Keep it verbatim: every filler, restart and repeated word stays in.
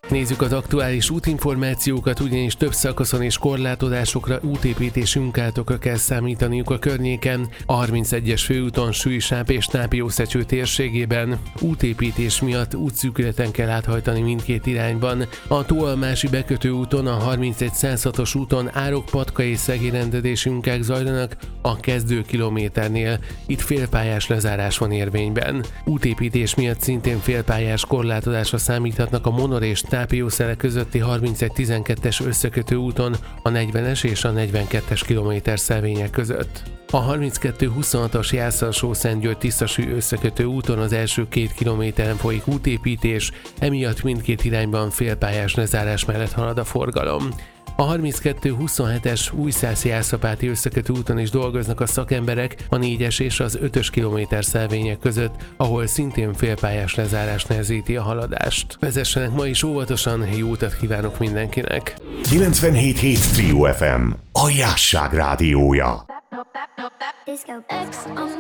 Nézzük az aktuális útinformációkat, ugyanis több szakaszon és korlátozásokra, útépítési munkátokra kell számítaniuk a környéken. A harmincegyes főúton Sülysáp és Nápiószecső térségében útépítés miatt útszűkületen kell áthajtani mindkét irányban. A Tóalmási bekötő úton, a harmincegy száz hatos úton Árok-Patka és szegélyrendezési munkák zajlanak a kezdő kilométernél. Itt félpályás lezárás van érvényben. Útépítés miatt szintén félpályás korlátozásra számíthatnak a Monor és Nápiószele közötti harmincegy tizenkettes összekötő úton a negyvenes és a negyvenkettes kilométer szelvények között. A harminckettő huszonhatos Jászal-Sószentgyörgy-Tisztasúly összekötő úton az első két kilométeren folyik útépítés, emiatt mindkét irányban félpályás lezárás mellett halad a forgalom. A harminckettő huszonhetes Újszászi-Jászapáti összekötő úton is dolgoznak a szakemberek a négyes és az ötös kilométer szelvények között, ahol szintén félpályás lezárás nehezíti a haladást. Vezessenek ma is óvatosan, jó utat kívánok mindenkinek! kilencvenhét hét Trio ef em, a Jásság rádiója.